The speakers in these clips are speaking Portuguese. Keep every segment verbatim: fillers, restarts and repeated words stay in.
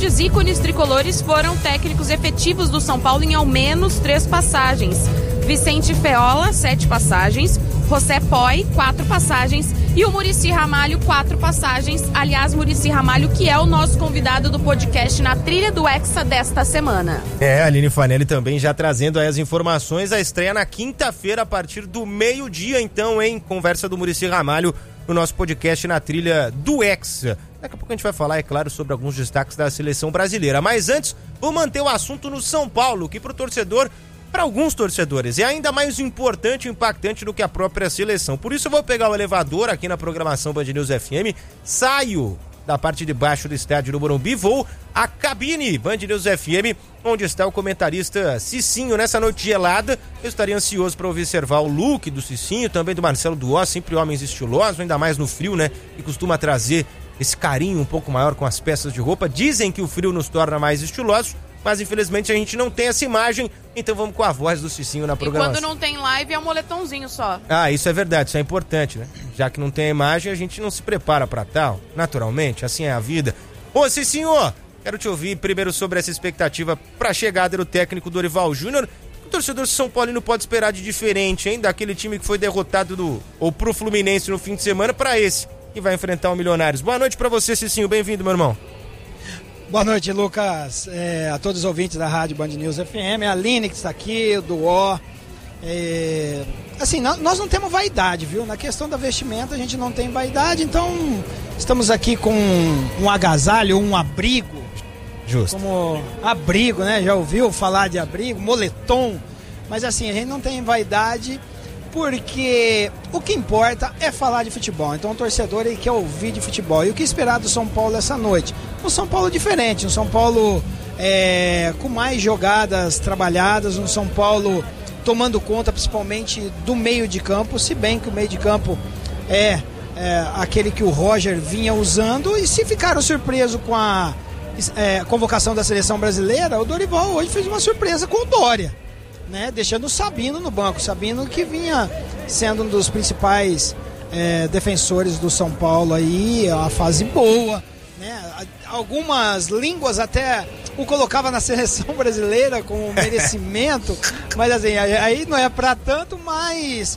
grandes ícones tricolores foram técnicos efetivos do São Paulo em ao menos três passagens. Vicente Feola, sete passagens. José Poi, quatro passagens. E o Muricy Ramalho, quatro passagens. Aliás, Muricy Ramalho, que é o nosso convidado do podcast Na Trilha do Hexa desta semana. É, a Aline Fanelli também já trazendo aí as informações. A estreia na quinta-feira, a partir do meio-dia, então, hein? Conversa do Muricy Ramalho no nosso podcast Na Trilha do Hexa. Daqui a pouco a gente vai falar, é claro, sobre alguns destaques da seleção brasileira. Mas antes, vou manter o assunto no São Paulo, que pro torcedor, para alguns torcedores, é ainda mais importante e impactante do que a própria seleção. Por isso eu vou pegar o elevador aqui na programação Band News F M, saio da parte de baixo do estádio do Morumbi, vou à cabine Band News F M, onde está o comentarista Cicinho. Nessa noite gelada, eu estaria ansioso para observar o look do Cicinho, também do Marcelo Duó, sempre homens estilosos, ainda mais no frio, né? E costuma trazer esse carinho um pouco maior com as peças de roupa. Dizem que o frio nos torna mais estilosos, mas infelizmente a gente não tem essa imagem, então vamos com a voz do Cicinho na programação. E quando não tem live é um moletomzinho só. Ah, isso é verdade, isso é importante, né? Já que não tem a imagem, a gente não se prepara pra tal, naturalmente, assim é a vida. Ô Cicinho, quero te ouvir primeiro sobre essa expectativa pra chegada do técnico Dorival Júnior. O torcedor São Paulino pode esperar de diferente, hein? Daquele time que foi derrotado do, ou pro Fluminense no fim de semana pra esse, que vai enfrentar o Milionários. Boa noite pra você, Cicinho, bem-vindo, meu irmão. Boa noite, Lucas, é, a todos os ouvintes da Rádio Band News F M, a Aline que está aqui, o Duó. É, assim, nós não temos vaidade, viu? Na questão da vestimenta a gente não tem vaidade, então estamos aqui com um agasalho, um abrigo. Justo. Como abrigo, né? Já ouviu falar de abrigo, moletom. Mas assim, a gente não tem vaidade porque o que importa é falar de futebol. Então o torcedor ele quer ouvir de futebol. E o que esperar do São Paulo essa noite? Um São Paulo diferente, um São Paulo é, com mais jogadas trabalhadas, um São Paulo tomando conta principalmente do meio de campo, se bem que o meio de campo é, é aquele que o Roger vinha usando. E se ficaram surpresos com a é, convocação da seleção brasileira, o Dorival hoje fez uma surpresa com o Dória, né? Deixando o Sabino no banco, Sabino que vinha sendo um dos principais é, defensores do São Paulo aí, a fase boa, né? Algumas línguas até o colocava na seleção brasileira com merecimento, mas assim, aí não é pra tanto, mas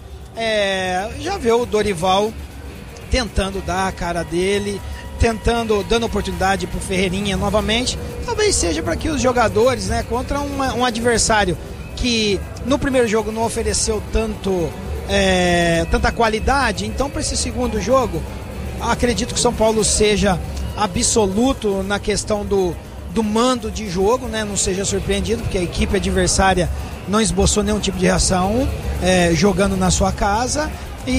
é, já vê o Dorival tentando dar a cara dele, tentando, dando oportunidade pro Ferreirinha novamente, talvez seja para que os jogadores, né, contra uma, um adversário que no primeiro jogo não ofereceu tanto, é, tanta qualidade, então para esse segundo jogo acredito que o São Paulo seja absoluto na questão do, do mando de jogo, né? Não seja surpreendido, porque a equipe adversária não esboçou nenhum tipo de reação, é, jogando na sua casa,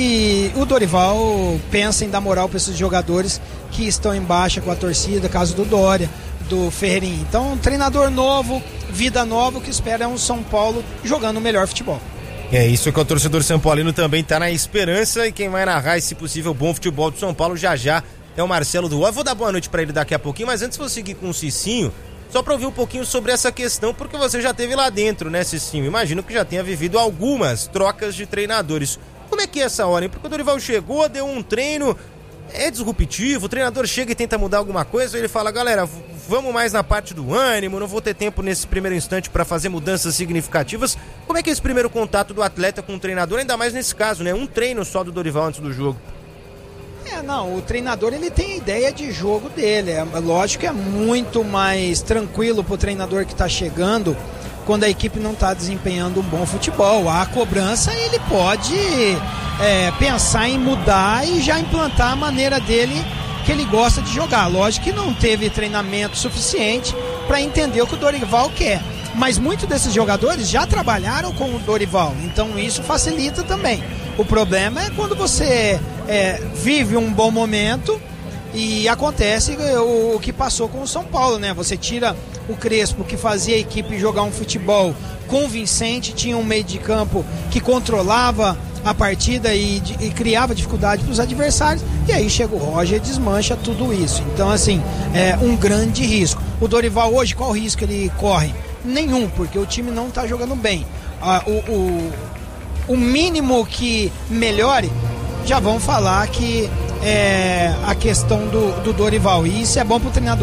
e o Dorival pensa em dar moral para esses jogadores que estão em baixa com a torcida, caso do Dória, do Ferreirinha. Então, um treinador novo, vida nova, o que espera é um São Paulo jogando o melhor futebol. É isso que o torcedor São Paulino também tá na esperança, e quem vai narrar esse possível bom futebol do São Paulo já já é o Marcelo Duó. Eu vou dar boa noite pra ele daqui a pouquinho, mas antes vou seguir com o Cicinho, só pra ouvir um pouquinho sobre essa questão, porque você já esteve lá dentro, né, Cicinho? Imagino que já tenha vivido algumas trocas de treinadores. Como é que é essa hora, hein? Porque o Dorival chegou, deu um treino, é disruptivo, o treinador chega e tenta mudar alguma coisa, ele fala, galera, vamos mais na parte do ânimo, não vou ter tempo nesse primeiro instante pra fazer mudanças significativas. Como é que é esse primeiro contato do atleta com o treinador, ainda mais nesse caso, né? Um treino só do Dorival antes do jogo. É, não, o treinador ele tem a ideia de jogo dele, é lógico que é muito mais tranquilo pro treinador que tá chegando quando a equipe não tá desempenhando um bom futebol. A cobrança ele pode é, pensar em mudar e já implantar a maneira dele que ele gosta de jogar. Lógico que não teve treinamento suficiente para entender o que o Dorival quer, mas muitos desses jogadores já trabalharam com o Dorival, então isso facilita também. O problema é quando você é, vive um bom momento e acontece o, o que passou com o São Paulo, né? Você tira o Crespo, que fazia a equipe jogar um futebol convincente, tinha um meio de campo que controlava a partida e, e criava dificuldade para os adversários, e aí chega o Roger e desmancha tudo isso. Então, assim, é um grande risco. O Dorival hoje, qual risco ele corre? Nenhum, porque o time não está jogando bem. Ah, o, o, o mínimo que melhore, já vão falar que é a questão do, do Dorival, e isso é bom para o treinador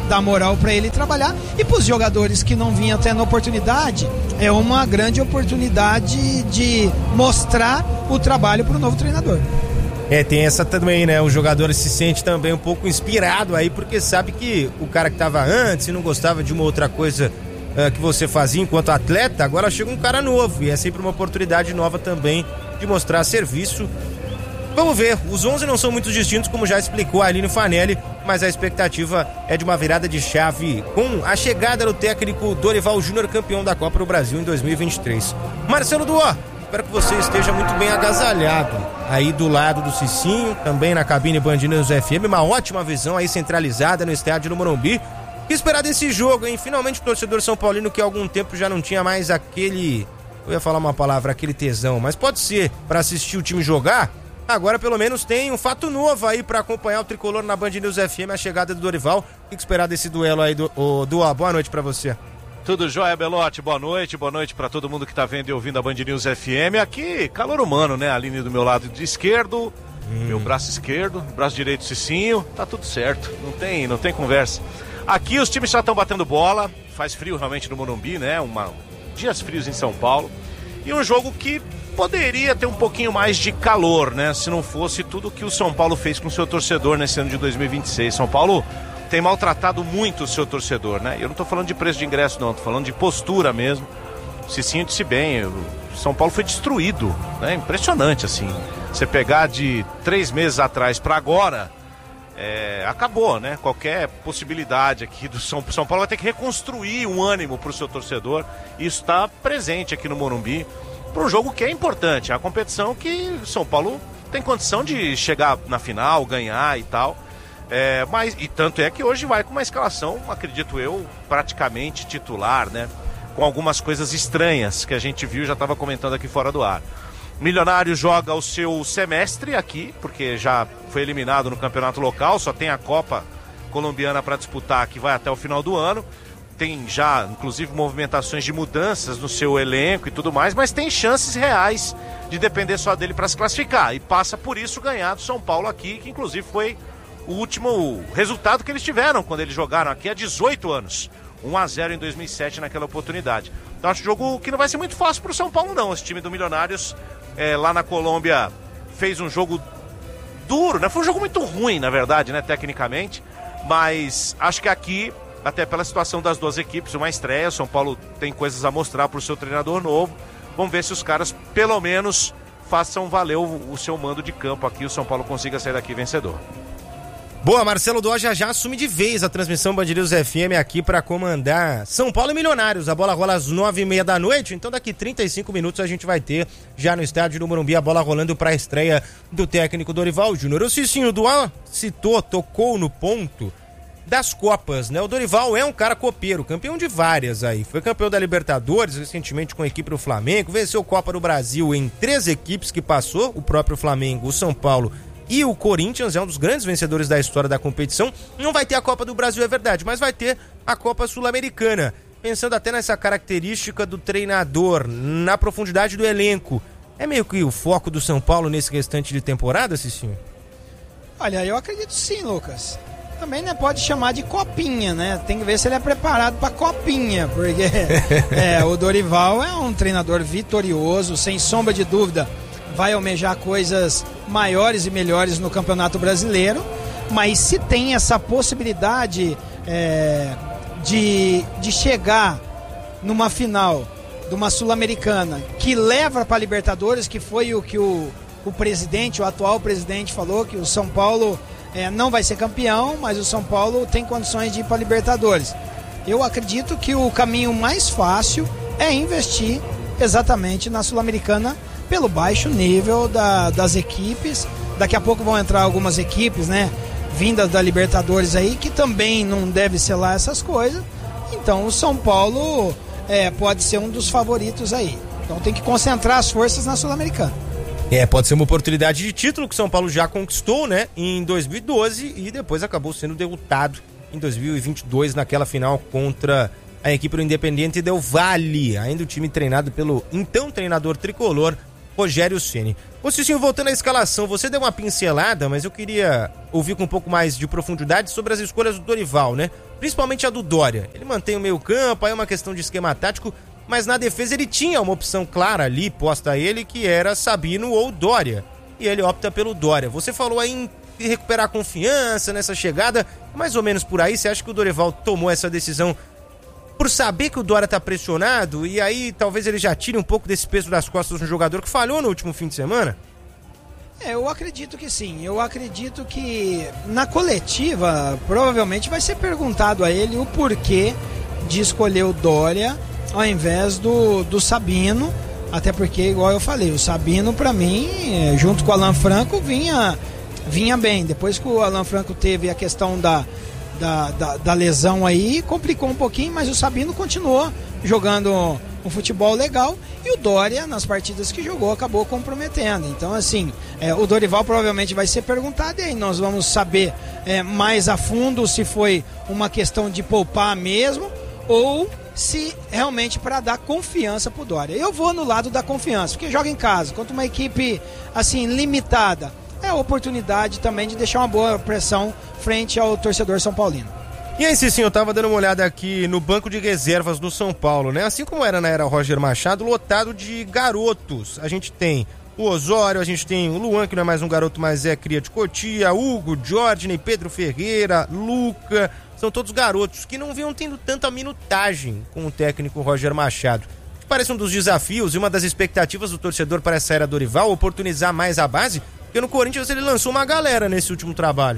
dar moral para ele trabalhar. E para os jogadores que não vinham tendo oportunidade, é uma grande oportunidade de mostrar o trabalho para o novo treinador. É, tem essa também, né? O jogador se sente também um pouco inspirado aí, porque sabe que o cara que tava antes e não gostava de uma outra coisa uh, que você fazia enquanto atleta, agora chega um cara novo e é sempre uma oportunidade nova também de mostrar serviço. Vamos ver, os onze não são muito distintos, como já explicou a Aline Fanelli, mas a expectativa é de uma virada de chave com a chegada do técnico Dorival Júnior, campeão da Copa do Brasil em dois mil e vinte e três. Marcelo Duó, espero que você esteja muito bem agasalhado aí do lado do Cicinho, também na cabine Band News F M, uma ótima visão aí centralizada no estádio do Morumbi. O que esperar desse jogo, hein? Finalmente o torcedor São Paulino, que há algum tempo já não tinha mais aquele, eu ia falar uma palavra, aquele tesão, mas pode ser para assistir o time jogar. Agora pelo menos tem um fato novo aí para acompanhar o tricolor na Band News F M, a chegada do Dorival. O que esperar desse duelo aí, do, do, do boa noite para você. Tudo jóia, Belotti, boa noite, boa noite para todo mundo que tá vendo e ouvindo a Band News F M. Aqui, calor humano, né? A Aline do meu lado de esquerdo, hum. meu braço esquerdo, braço direito Cicinho, tá tudo certo, não tem, não tem conversa. Aqui os times já estão batendo bola, faz frio realmente no Morumbi, né? Uma, dias frios em São Paulo. E um jogo que poderia ter um pouquinho mais de calor, né? Se não fosse tudo que o São Paulo fez com o seu torcedor nesse ano de dois mil e vinte e seis. São Paulo tem maltratado muito o seu torcedor, né? Eu não tô falando de preço de ingresso, não. Tô falando de postura mesmo. O Cicinho disse bem, o São Paulo foi destruído, né? Impressionante, assim. Você pegar de três meses atrás para agora, é, acabou, né? Qualquer possibilidade aqui do São, São Paulo vai ter que reconstruir um ânimo pro seu torcedor. Isso está presente aqui no Morumbi. Para um jogo que é importante, é uma competição que o São Paulo tem condição de chegar na final, ganhar e tal, é, mas, e tanto é que hoje vai com uma escalação, acredito eu, praticamente titular, né, com algumas coisas estranhas que a gente viu, já estava comentando aqui fora do ar. Milionário joga o seu semestre aqui, porque já foi eliminado no campeonato local, só tem a Copa Colombiana para disputar, que vai até o final do ano. Tem já, inclusive, movimentações de mudanças no seu elenco e tudo mais, mas tem chances reais de depender só dele para se classificar. E passa por isso ganhar do São Paulo aqui, que inclusive foi o último resultado que eles tiveram quando eles jogaram aqui há dezoito anos. um a zero em dois mil e sete naquela oportunidade. Então acho um jogo que não vai ser muito fácil para o São Paulo não. Esse time do Milionários é, lá na Colômbia fez um jogo duro, né? Foi um jogo muito ruim, na verdade, né, tecnicamente. Mas acho que aqui, até pela situação das duas equipes, uma estreia, o São Paulo tem coisas a mostrar para o seu treinador novo. Vamos ver se os caras, pelo menos, façam valer o, o seu mando de campo aqui, o São Paulo consiga sair daqui vencedor. Boa, Marcelo Duó já já assume de vez a transmissão Band News F M aqui para comandar São Paulo e Milionários. A bola rola às nove e meia da noite, então daqui trinta e cinco minutos a gente vai ter já no estádio do Morumbi a bola rolando para a estreia do técnico Dorival Júnior. O Cicinho Duó citou, tocou no ponto das Copas, né? O Dorival é um cara copeiro, campeão de várias aí. Foi campeão da Libertadores, recentemente com a equipe do Flamengo, venceu Copa do Brasil em três equipes que passou, o próprio Flamengo, o São Paulo e o Corinthians, é um dos grandes vencedores da história da competição. Não vai ter a Copa do Brasil, é verdade, mas vai ter a Copa Sul-Americana. Pensando até nessa característica do treinador, na profundidade do elenco, é meio que o foco do São Paulo nesse restante de temporada, Cicinho? Olha, eu acredito sim, Lucas. Também, né, pode chamar de copinha, né? Tem que ver se ele é preparado para copinha, porque é, o Dorival é um treinador vitorioso, sem sombra de dúvida, vai almejar coisas maiores e melhores no Campeonato Brasileiro, mas se tem essa possibilidade é, de, de chegar numa final de uma Sul-Americana que leva para a Libertadores, que foi o que o, o presidente, o atual presidente falou, que o São Paulo É, não vai ser campeão, mas o São Paulo tem condições de ir para a Libertadores. Eu acredito que o caminho mais fácil é investir exatamente na Sul-Americana pelo baixo nível da, das equipes. Daqui a pouco vão entrar algumas equipes, né, vindas da Libertadores aí, que também não deve ser lá essas coisas. Então o São Paulo é, pode ser um dos favoritos aí. Então tem que concentrar as forças na Sul-Americana. É, pode ser uma oportunidade de título que o São Paulo já conquistou, né, em dois mil e doze e depois acabou sendo derrotado em dois mil e vinte e dois naquela final contra a equipe do Independiente del Valle, ainda o time treinado pelo então treinador tricolor Rogério Ceni. Ô Cicinho, voltando à escalação, você deu uma pincelada, mas eu queria ouvir com um pouco mais de profundidade sobre as escolhas do Dorival, né? Principalmente a do Dória. Ele mantém o meio campo, aí é uma questão de esquema tático, mas na defesa ele tinha uma opção clara ali, posta a ele, que era Sabino ou Dória. E ele opta pelo Dória. Você falou aí em recuperar a confiança nessa chegada, mais ou menos por aí. Você acha que o Dorival tomou essa decisão por saber que o Dória tá pressionado, e aí talvez ele já tire um pouco desse peso das costas de um jogador que falhou no último fim de semana? É, eu acredito que sim. Eu acredito que na coletiva provavelmente vai ser perguntado a ele o porquê de escolher o Dória ao invés do, do Sabino, até porque, igual eu falei, o Sabino pra mim, junto com o Alan Franco, vinha, vinha bem. Depois que o Alan Franco teve a questão da Da, da, da lesão aí, complicou um pouquinho, mas o Sabino continuou jogando um futebol legal, e o Dória, nas partidas que jogou, acabou comprometendo. Então, assim, é, o Dorival provavelmente vai ser perguntado, e aí nós vamos saber é, mais a fundo se foi uma questão de poupar mesmo, ou se realmente para dar confiança pro Dória. Eu vou no lado da confiança, porque joga em casa, contra uma equipe assim, limitada, é a oportunidade também de deixar uma boa pressão frente ao torcedor são paulino. E aí, Cicinho, eu tava dando uma olhada aqui no banco de reservas do São Paulo, né? Assim como era na era Roger Machado, lotado de garotos. A gente tem o Osório, a gente tem o Luan, que não é mais um garoto, mas é cria de Cotia, Hugo, Jorge, Pedro Ferreira, Luca, são todos garotos que não vinham tendo tanta minutagem com o técnico Roger Machado. Parece um dos desafios e uma das expectativas do torcedor para essa era Dorival, oportunizar mais a base, porque no Corinthians ele lançou uma galera nesse último trabalho.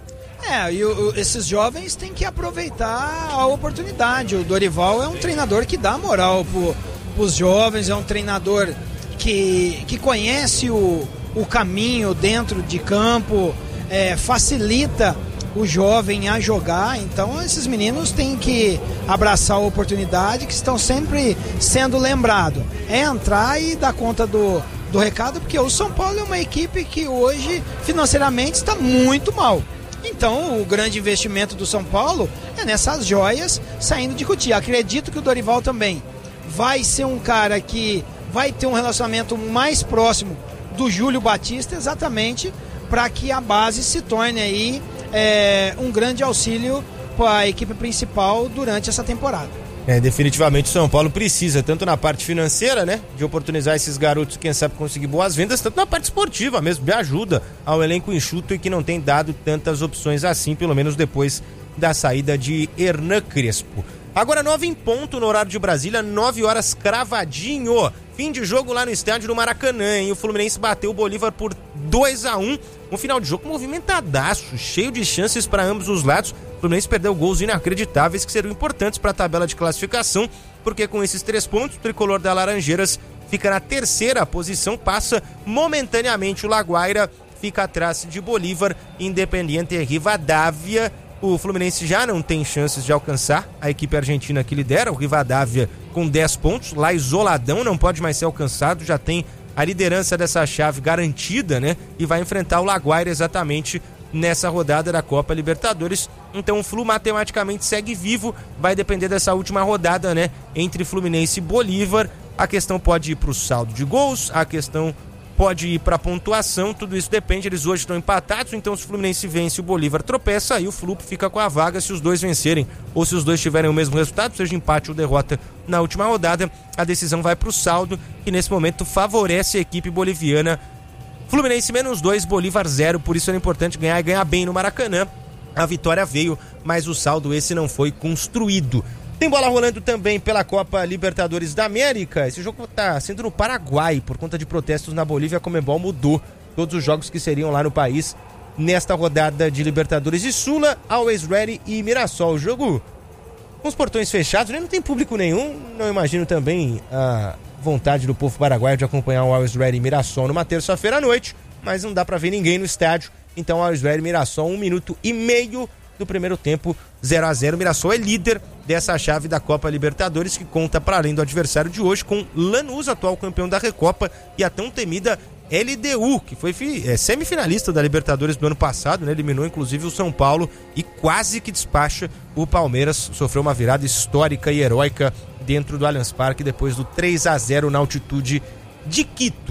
É, e o, esses jovens têm que aproveitar a oportunidade. O Dorival é um treinador que dá moral pro, pros jovens, é um treinador que, que conhece o, o caminho dentro de campo, é, facilita o jovem a jogar. Então esses meninos têm que abraçar a oportunidade, que estão sempre sendo lembrados. É entrar e dar conta do, do recado, porque o São Paulo é uma equipe que hoje financeiramente está muito mal. Então o grande investimento do São Paulo é nessas joias saindo de Cotia. Acredito que o Dorival também vai ser um cara que vai ter um relacionamento mais próximo do Júlio Batista, exatamente para que a base se torne aí é, um grande auxílio para a equipe principal durante essa temporada. É, definitivamente o São Paulo precisa, tanto na parte financeira, né, de oportunizar esses garotos, quem sabe conseguir boas vendas, tanto na parte esportiva mesmo, de ajuda ao elenco enxuto e que não tem dado tantas opções assim, pelo menos depois da saída de Hernan Crespo. Agora nove em ponto no horário de Brasília, nove horas cravadinho. Fim de jogo lá no estádio do Maracanã, hein? O Fluminense bateu o Bolívar por dois a um. Um final de jogo movimentadaço, cheio de chances para ambos os lados. O Fluminense perdeu gols inacreditáveis que seriam importantes para a tabela de classificação, porque com esses três pontos, o tricolor da Laranjeiras fica na terceira posição, passa momentaneamente o Laguaira, fica atrás de Bolívar, Independiente Rivadavia. O Fluminense já não tem chances de alcançar a equipe argentina que lidera, o Rivadavia com dez pontos, lá isoladão, não pode mais ser alcançado, já tem a liderança dessa chave garantida, né? E vai enfrentar o Laguaira exatamente nessa rodada da Copa Libertadores. Então o Flu matematicamente segue vivo, vai depender dessa última rodada, né? Entre Fluminense e Bolívar. A questão pode ir para o saldo de gols, a questão pode ir para a pontuação, tudo isso depende. Eles hoje estão empatados, então se o Fluminense vence, o Bolívar tropeça, aí o Flu fica com a vaga se os dois vencerem, ou se os dois tiverem o mesmo resultado, seja empate ou derrota na última rodada, a decisão vai para o saldo, que nesse momento favorece a equipe boliviana. Fluminense menos dois, Bolívar zero, por isso era importante ganhar e ganhar bem no Maracanã. A vitória veio, mas o saldo esse não foi construído. Tem bola rolando também pela Copa Libertadores da América. Esse jogo está sendo no Paraguai, por conta de protestos na Bolívia. A Conmebol mudou todos os jogos que seriam lá no país nesta rodada de Libertadores. E Sula, Always Ready e Mirassol. O jogo com os portões fechados, né? Não tem público nenhum. Não imagino também a vontade do povo paraguaio de acompanhar o Always Ready e Mirassol numa terça-feira à noite, mas não dá para ver ninguém no estádio. Então Always Ready e Mirassol, um minuto e meio do primeiro tempo, zero a zero. Mirassol é líder dessa chave da Copa Libertadores, que conta, para além do adversário de hoje, com Lanús, atual campeão da Recopa, e a tão temida L D U, que foi é, semifinalista da Libertadores do ano passado, né? Eliminou inclusive o São Paulo e quase que despacha o Palmeiras. Sofreu uma virada histórica e heróica dentro do Allianz Parque depois do três a zero na altitude de Quito.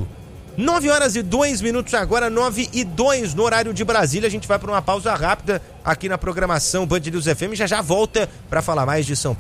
nove horas e dois minutos agora, nove e dois no horário de Brasília. A gente vai para uma pausa rápida aqui na programação Band News F M. Já já volta para falar mais de São Paulo.